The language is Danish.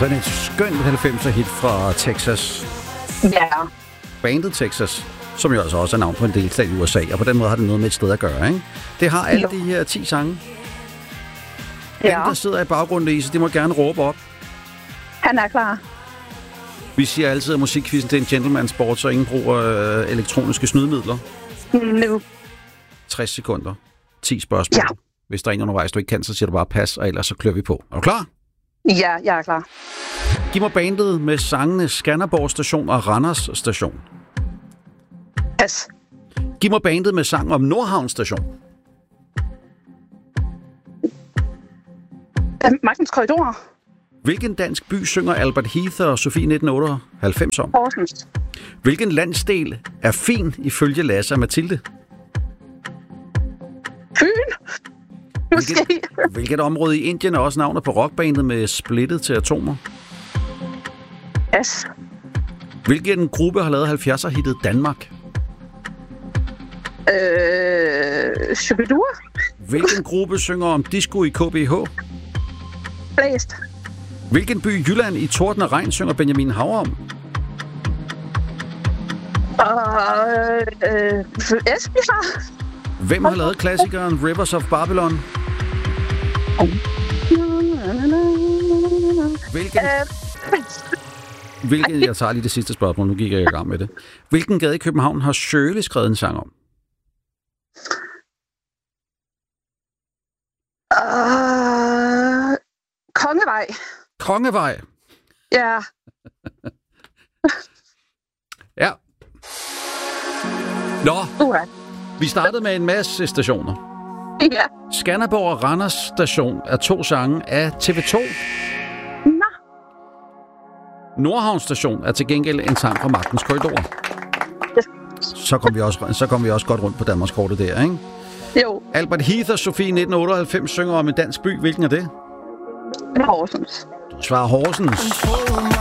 Sådan et skønt 90'er hit fra Texas. Ja. Bandet Texas, som jo altså også er navn på en delstat i USA, og på den måde har det noget med et sted at gøre, ikke? Det har alle de her 10 sange. Den, der sidder i baggrunden, Lise, de må gerne råbe op. Han er klar. Vi siger altid, at musikquizzen det er en gentleman-sport, så ingen bruger elektroniske snydemidler. Nu. 60 sekunder. 10 spørgsmål. Ja. Hvis der er en undervejs, du ikke kan, så siger du bare pas, og ellers så klør vi på. Er du klar? Ja, jeg er klar. Giv mig bandet med sangene Skanderborg Station og Randers Station. Pas. Giv mig bandet med sang om Nordhavn Station. Magtens Korridorer. Hvilken dansk by synger Albert Heath og Sofie 1998 om? Horsens. Hvilken landsdel er fin ifølge Lasse og Mathilde? Fyn. Måske. Hvilket område i Indien er også navnet på rockbandet med Splittet til Atomer? Pas. Hvilken gruppe har lavet 70'er-hittet Danmark? Shubidua. Hvilken gruppe synger om disco i KBH? Blæst. Hvilken by i Jylland i Torden og Regn synger Benjamin Haver om? Esbjerg. Hvem har lavet klassikeren Rivers of Babylon? Hvilken jeg tager lige det sidste spørgsmål, nu gik jeg i gang med det. Hvilken gade i København har Shirley skrevet en sang om? Kongevej. Kongevej. Ja. Ja. Nå, vi startede med en masse stationer. Ja. Skanderborg og Randers Station er 2 sange af TV2. Nå. Nordhavn Station er til gengæld en sang fra Magtens Korridorer. Så kom vi også godt rundt på Danmarkskortet der, ikke? Jo. Albert Heath og Sofie 1998 synger om en dansk by. Hvilken er det? Horsens. Du svarer Horsens.